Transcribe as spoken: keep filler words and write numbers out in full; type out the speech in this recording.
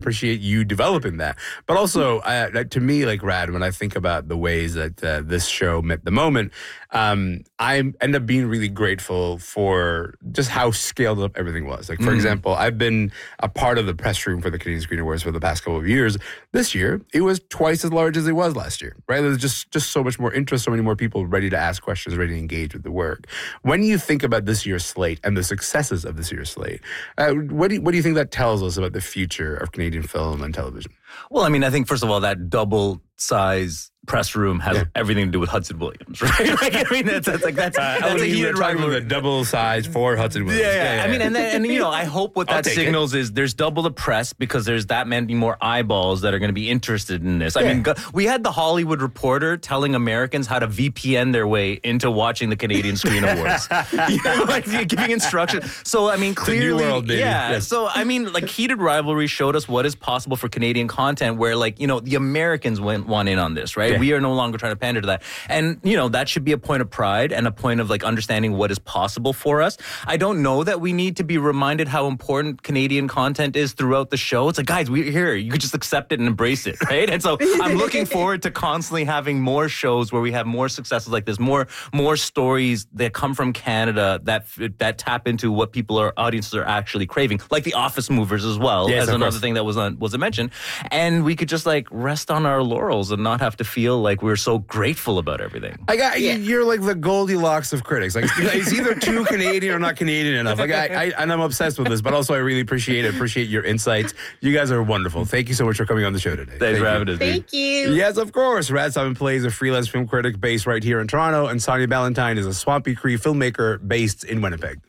appreciate you developing that. But also, uh, to me, like Rad, when I think about the ways that uh, this show met the moment, um, I end up being really grateful for just how scaled up everything was. Like, for mm. example, I've been a part of the press room for the Canadian Screen Awards for the past couple of years. This year, it was twice as large as it was last year, right? There's just, just so much more interest, so many more people ready to ask questions, ready to engage with the work. When you think about this year's slate and the successes of this year's slate, uh, what, do you, what do you think that tells us about the future of Canadian film and television? Well, I mean, I think, first of all, that double size press room has yeah. everything to do with Hudson Williams, right? Like, I mean, that's, that's like that's, uh, that's a heated rivalry. The double size for Hudson Williams. Yeah, yeah. yeah, yeah. I mean, and then, and you know, I hope what that signals it. is there's double the press because there's that many more eyeballs that are going to be interested in this. I yeah. mean, go, we had the Hollywood Reporter telling Americans how to V P N their way into watching the Canadian Screen Awards, you know, like giving instructions. So I mean, clearly, the new world, yeah. Yes. So I mean, like heated rivalry showed us what is possible for Canadian content, where like you know the Americans went one in on this, right? Yeah. We are no longer trying to pander to that. And, you know, that should be a point of pride and a point of, like, understanding what is possible for us. I don't know that we need to be reminded how important Canadian content is throughout the show. It's like, guys, we're here. You could just accept it and embrace it, right? And so I'm looking forward to constantly having more shows where we have more successes like this, more more stories that come from Canada that that tap into what people are, audiences are actually craving, like The Office Movers as well, yes, as another course. thing that was on, wasn't mentioned. And we could just, like, rest on our laurels and not have to feel like we're so grateful about everything. I got yeah. You're like the Goldilocks of critics. Like it's either too Canadian or not Canadian enough. Like I, I and I'm obsessed with this, but also I really appreciate it. Appreciate your insights. You guys are wonderful. Thank you so much for coming on the show today. Thanks Thank for having us. Thank you. Yes, of course. Rad Simon Play is a freelance film critic based right here in Toronto, and Sonia Ballantyne is a Swampy Cree filmmaker based in Winnipeg.